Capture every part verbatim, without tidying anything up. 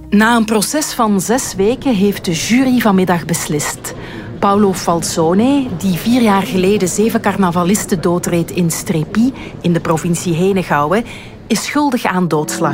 Na een proces van zes weken heeft de jury vanmiddag beslist. Paolo Falzone, die vier jaar geleden zeven carnavalisten doodreed in Strepy, in de provincie Henegouwen, is schuldig aan doodslag.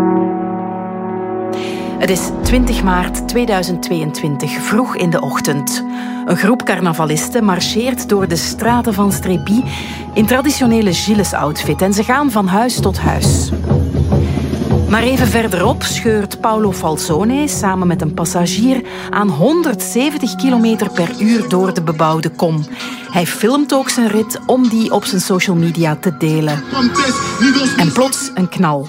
Het is twintig maart tweeduizend tweeëntwintig, vroeg in de ochtend. Een groep carnavalisten marcheert door de straten van Strepy in traditionele Gilles-outfit en ze gaan van huis tot huis. Maar even verderop scheurt Paolo Falzone samen met een passagier aan honderdzeventig kilometer per uur door de bebouwde kom. Hij filmt ook zijn rit om die op zijn social media te delen. En plots een knal.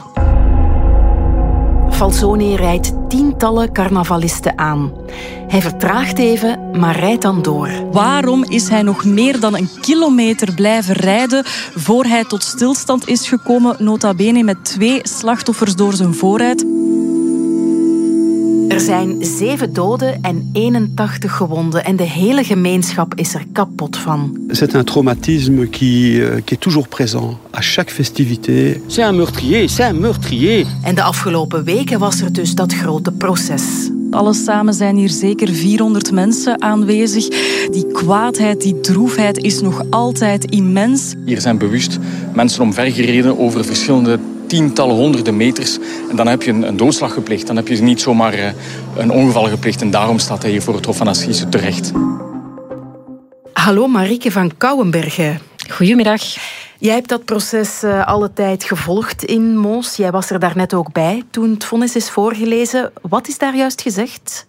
Falzone rijdt tientallen carnavalisten aan. Hij vertraagt even, maar rijdt dan door. Waarom is hij nog meer dan een kilometer blijven rijden voor hij tot stilstand is gekomen, nota bene met twee slachtoffers door zijn voorruit? Er zijn zeven doden en eenentachtig gewonden en de hele gemeenschap is er kapot van. C'est un traumatisme qui, qui est toujours présent à chaque festivité. C'est un meurtrier, c'est un meurtrier. En de afgelopen weken was er dus dat grote proces. Alles samen zijn hier zeker vierhonderd mensen aanwezig. Die kwaadheid, die droefheid is nog altijd immens. Hier zijn bewust mensen omvergereden over verschillende tientallen, honderden meters. En dan heb je een, een doodslag gepleegd. Dan heb je niet zomaar uh, een ongeval gepleegd. En daarom staat hij hier voor het Hof van Assise terecht. Hallo Marieke van Kouwenbergen. Goedemiddag. Jij hebt dat proces uh, alle tijd gevolgd in Mons. Jij was er daarnet ook bij toen het vonnis is voorgelezen. Wat is daar juist gezegd?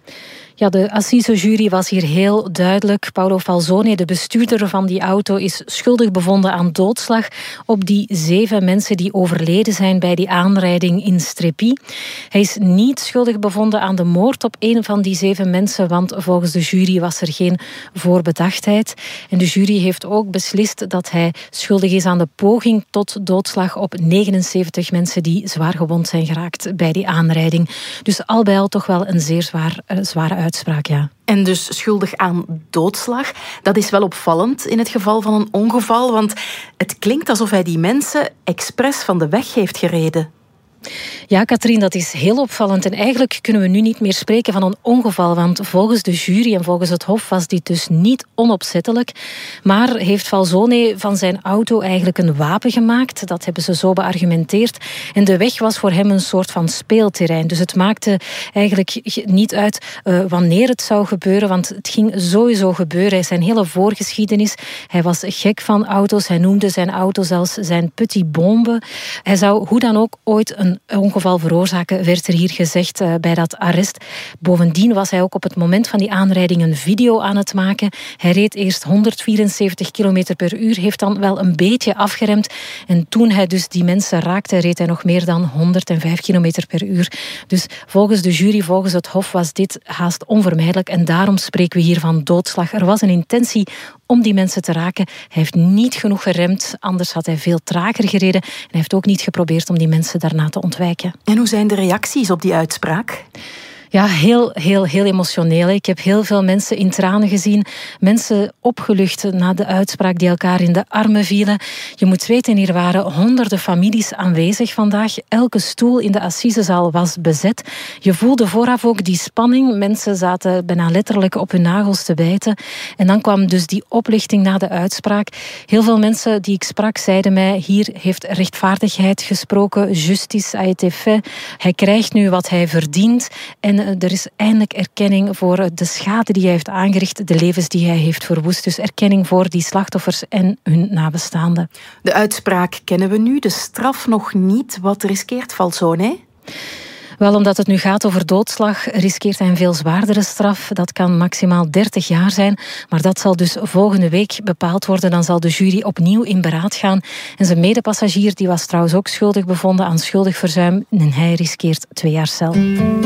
Ja, de assisejury was hier heel duidelijk. Paolo Falzone, de bestuurder van die auto, is schuldig bevonden aan doodslag op die zeven mensen die overleden zijn bij die aanrijding in Strepy. Hij is niet schuldig bevonden aan de moord op een van die zeven mensen, want volgens de jury was er geen voorbedachtheid. En de jury heeft ook beslist dat hij schuldig is aan de poging tot doodslag op negenenzeventig mensen die zwaar gewond zijn geraakt bij die aanrijding. Dus al bij al toch wel een zeer zwaar, uh, zware uitspraak, ja. En dus schuldig aan doodslag. Dat is wel opvallend in het geval van een ongeval, want het klinkt alsof hij die mensen expres van de weg heeft gereden. Ja, Katrien, dat is heel opvallend. En eigenlijk kunnen we nu niet meer spreken van een ongeval, want volgens de jury en volgens het Hof was dit dus niet onopzettelijk. Maar heeft Falzone van zijn auto eigenlijk een wapen gemaakt. Dat hebben ze zo beargumenteerd. En de weg was voor hem een soort van speelterrein. Dus het maakte eigenlijk niet uit uh, wanneer het zou gebeuren, want het ging sowieso gebeuren. Zijn hele voorgeschiedenis. Hij was gek van auto's. Hij noemde zijn auto zelfs zijn petit bombe. Hij zou hoe dan ook ooit een ongeval veroorzaken, werd er hier gezegd uh, bij dat arrest. Bovendien was hij ook op het moment van die aanrijding een video aan het maken. Hij reed eerst honderdvierenzeventig kilometer per uur, heeft dan wel een beetje afgeremd. En toen hij dus die mensen raakte, reed hij nog meer dan honderdvijf kilometer per uur. Dus volgens de jury, volgens het Hof, was dit haast onvermijdelijk. En daarom spreken we hier van doodslag. Er was een intentie om die mensen te raken. Hij heeft niet genoeg geremd, anders had hij veel trager gereden. En hij heeft ook niet geprobeerd om die mensen daarna te ontwijken. En hoe zijn de reacties op die uitspraak? Ja, heel, heel, heel emotioneel. Ik heb heel veel mensen in tranen gezien. Mensen opgelucht na de uitspraak die elkaar in de armen vielen. Je moet weten, hier waren honderden families aanwezig vandaag. Elke stoel in de assisezaal was bezet. Je voelde vooraf ook die spanning. Mensen zaten bijna letterlijk op hun nagels te bijten. En dan kwam dus die oplichting na de uitspraak. Heel veel mensen die ik sprak zeiden mij, hier heeft rechtvaardigheid gesproken. Justice a été fait. Hij krijgt nu wat hij verdient. En er is eindelijk erkenning voor de schade die hij heeft aangericht, de levens die hij heeft verwoest. Dus erkenning voor die slachtoffers en hun nabestaanden. De uitspraak kennen we nu, de straf nog niet. Wat riskeert Falzone? Wel, omdat het nu gaat over doodslag, riskeert hij een veel zwaardere straf. Dat kan maximaal dertig jaar zijn. Maar dat zal dus volgende week bepaald worden. Dan zal de jury opnieuw in beraad gaan. En zijn medepassagier die was trouwens ook schuldig bevonden aan schuldig verzuim. En hij riskeert twee jaar cel.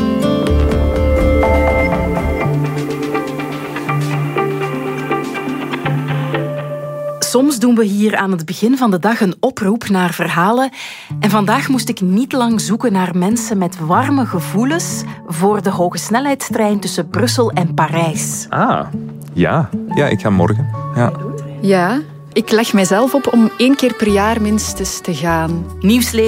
Soms doen we hier aan het begin van de dag een oproep naar verhalen. En vandaag moest ik niet lang zoeken naar mensen met warme gevoelens voor de hogesnelheidstrein tussen Brussel en Parijs. Ah, ja. Ja, ik ga morgen. Ja. Ja, ik leg mijzelf op om één keer per jaar minstens te gaan. Nieuwslezer